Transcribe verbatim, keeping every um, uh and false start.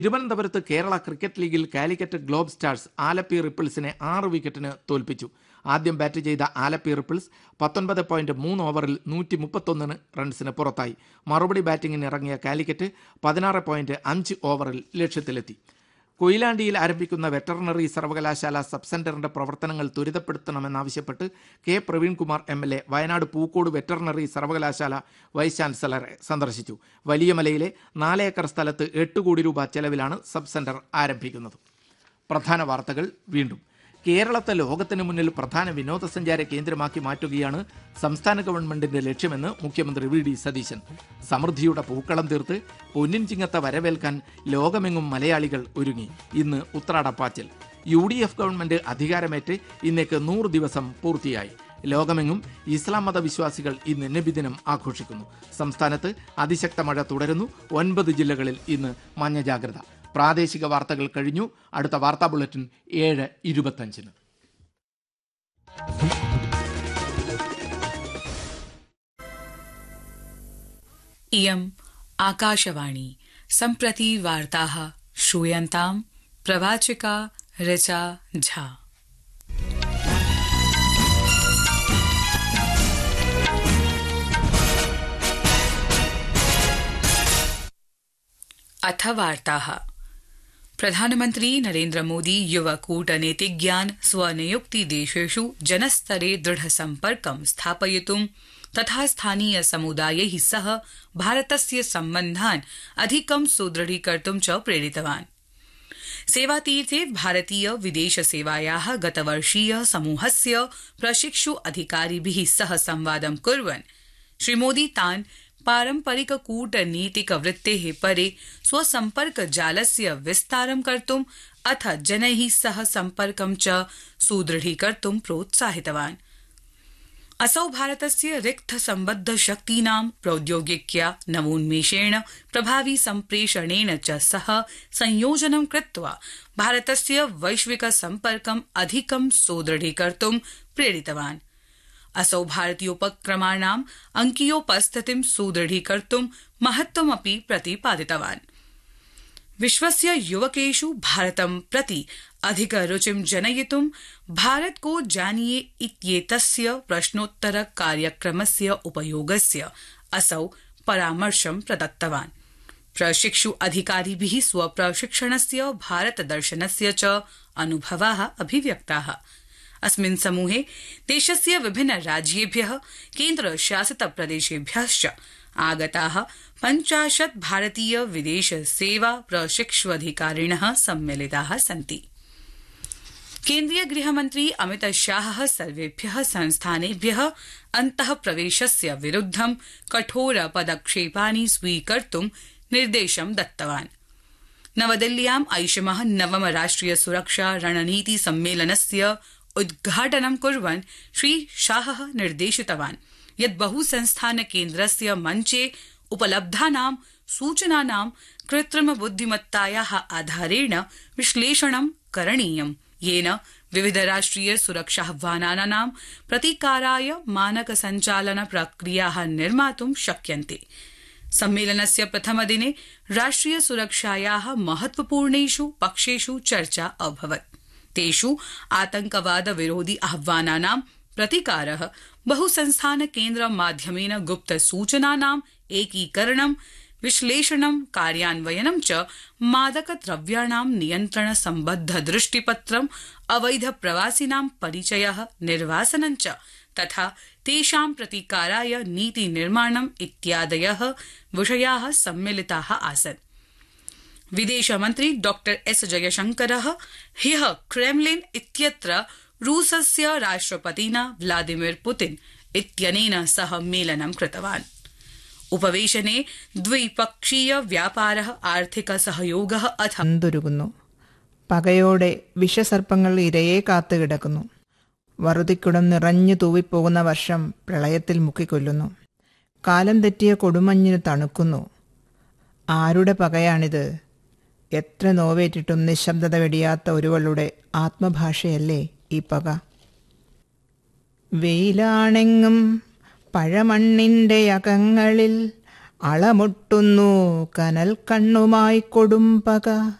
തിരുവനന്തപുരത്ത് കേരള ക്രിക്കറ്റ് ലീഗിൽ Calicut globe stars Alleppey റിപ്പിൾസിനെ ആറ് വിക്കറ്റിന് തോൽപ്പിച്ചു. ആദ്യം ബാറ്റ് ചെയ്ത ആലപ്പി റിപ്പിൾസ് പത്തൊൻപത് പോയിന്റ് മൂന്ന് ഓവറിൽ നൂറ്റി മുപ്പത്തൊന്നിന് റൺസിന് പുറത്തായി. മറുപടി ബാറ്റിംഗിന് ഇറങ്ങിയ കാലിക്കറ്റ് പതിനാറ് പോയിന്റ് അഞ്ച് ഓവറിൽ ലക്ഷ്യത്തിലെത്തി. കൊയിലാണ്ടിയിൽ ആരംഭിക്കുന്ന വെറ്ററിനറി സർവകലാശാല സബ് സെന്ററിന്റെ പ്രവർത്തനങ്ങൾ ത്വരിതപ്പെടുത്തണമെന്നാവശ്യപ്പെട്ട് K Praveenkumar M L A Wayanad Pookode veterinary സർവകലാശാല വൈസ് ചാൻസലറെ സന്ദർശിച്ചു. വലിയമലയിലെ നാല് ഏക്കർ സ്ഥലത്ത് എട്ട് കോടി രൂപ ചെലവിലാണ് സബ് സെന്റർ ആരംഭിക്കുന്നത്. പ്രധാന വാർത്തകൾ വീണ്ടും. കേരളത്തെ ലോകത്തിന് മുന്നിൽ പ്രധാന വിനോദസഞ്ചാര കേന്ദ്രമാക്കി മാറ്റുകയാണ് സംസ്ഥാന ഗവൺമെന്റിന്റെ ലക്ഷ്യമെന്ന് മുഖ്യമന്ത്രി വി ഡി സതീശൻ. സമൃദ്ധിയുടെ പൂക്കളം തീർത്ത് പൊന്നിൻ ചിങ്ങത്തെ വരവേൽക്കാൻ ലോകമെങ്ങും മലയാളികൾ ഒരുങ്ങി. ഇന്ന് ഉത്രാടപ്പാച്ചിൽ. യു ഡി എഫ് ഗവൺമെന്റ് അധികാരമേറ്റ് ഇന്നേക്ക് നൂറ് ദിവസം പൂർത്തിയായി. ലോകമെങ്ങും ഇസ്ലാം മതവിശ്വാസികൾ ഇന്ന് നബിദിനം ആഘോഷിക്കുന്നു. സംസ്ഥാനത്ത് അതിശക്ത മഴ തുടരുന്നു. ഒൻപത് ജില്ലകളിൽ ഇന്ന് മഞ്ഞ ജാഗ്രത. പ്രാദേശിക വാർത്തകൾ കഴിഞ്ഞു. അടുത്ത വാർത്താ ബുള്ളറ്റിൻ ഏഴ് ഇരുപത്തഞ്ചിന്. इयम् आकाशवाणी. सम्प्रति वार्ताः श्रूयन्ताम्. प्रवाचिका ऋचा झा. अथ वार्ताः. प्रधानमन्त्री नरेन्द्र मोदी युव कूटनीतिज्ञान् स्वनियुक्तिदेशेषु जनस्तरे दृढसम्पर्कं स्थापयितुं तथा स्थानीय समुदायैः सह भारतस्य सम्बन्धान् अधिकं सुदृढीकर्तुं च प्रेरितवान्. सेवातीर्थे भारतीय विदेश सेवायाः गतवर्षीय समूहस्य प्रशिक्षु अधिकारिभिः सह संवादं कुर्वन् श्रीमोदी तान् पारम्परिक कूटनीतिक वृत्तेः परे स्वसम्पर्क जालस्य विस्तारं कर्तुम् अथ जनैः सह सम्पर्कं च सुदृढीकर्तुं प्रोत्साहितवान्. असौ भारतस्य रिक्त सम्बद्ध शक्तीनां प्रौद्योगिक्या नवोन्मेषेण प्रभावी सम्प्रेषणेन च सह संयोजनं कृत्वा भारतस्य वैश्विक सम्पर्कम् अधिकं सुदृढीकर्तुं प्रेरितवान्. असौ भारतीयोपक्रमाणाम् अंकीयोपस्थितिं सुदृढीकर्तुं महत्वमपि प्रतिपादितवान्. विश्वस्य युवकेषु भारतं प्रति अधिकरुचिं जनयितुं भारत को जानिए इत्येतस्य प्रश्नोत्तर कार्यक्रमस्य उपयोगस्य असौ परामर्शं प्रदत्तवान्. प्रशिक्षु अधिकारिभिः स्वप्रशिक्षणस्य भारतदर्शनस्य च अनुभवाः अभिव्यक्ताः. अस्मिन् समूहे देशस्य विभिन्न राज्येभ्यः केन्द्रशासित प्रदेशेभ्यश्च आगताः पञ्चाशत् भारतीय विदेश सेवा प्रशिक्षुअधिकारिणः सम्मिलिताः सन्ति. केन्द्रीय गृहमन्त्री अमित शाहः सर्वेभ्यः संस्थानेभ्यः अन्तः प्रवेशस्य विरुद्धं कठोर पदक्षेपानि स्वीकर्तुं निर्देशं दत्तवान्. नवदिल्ल्याम् ऐषमः नवम राष्ट्रिय सुरक्षा रणनीति सम्मेलनस्य उद्घाटनं कुर्वन् श्री शाहः निर्देशितवान् यत् बहुसंस्थान केन्द्रस्य मञ्चे उपलब्धानां सूचनानां कृत्रिम बुद्धिमत्तायाः आधारेण विश्लेषणं करणीयम्, येन विविध राष्ट्रिय सुरक्षाह्वानानां प्रतीकाराय मानक सञ्चालन प्रक्रियाः निर्मातुं शक्यन्ते. सम्मेलनस्य प्रथमदिने राष्ट्रिय सुरक्षायाः महत्वपूर्णेषु पक्षेषु चर्चा अभवत्. तेषु आतंकवाद विरोधि आह्वानानां प्रतिकारः, बहुसंस्थान केन्द्र माध्यमेन गुप्त सूचनानाम् एकीकरणं, विश्लेषणं, कार्यान्वयनं च, मादक द्रव्याणां नियन्त्रण सम्बद्ध दृष्टिपत्रम्, अवैध प्रवासिनां परिचयः, निर्वासनं च, तथा तेषां प्रतिकाराय नीति निर्माणम् इत्यादयः विषयाः सम्मिलिताः आसन्. विदेशमन्त्री डॉक्टर एस जयशंकरः ह्यः क्रेमलिन इत्यत्र रूसस्य राष्ट्रपतिना व्लादिमीर पुतिन इत्यनेन सह मेलनं कृतवान्. उपवेशने द्विपक्षीय व्यापारः, आर्थिक सहयोगः अथ ന്തുരുകുന്നു. പകയോടെ വിഷസർപ്പങ്ങൾ ഇരയെ കാത്തുകിടക്കുന്നു. വറുതിക്കുടം നിറഞ്ഞു തൂവിപ്പോകുന്ന വർഷം പ്രളയത്തിൽ മുക്കിക്കൊല്ലുന്നു. കാലം തെറ്റിയ കൊടുമഞ്ഞിന് തണുക്കുന്നു. ആരുടെ പകയാണിത്? എത്ര നോവേറ്റിട്ടും നിശബ്ദത വെടിയാത്ത ഒരുവളുടെ ആത്മഭാഷയല്ലേ ഈ പക? വെയിലാണെങ്ങും പഴമണ്ണിൻ്റെ അകങ്ങളിൽ അളമുട്ടുന്നു കനൽ കണ്ണുമായി കൊടുംപക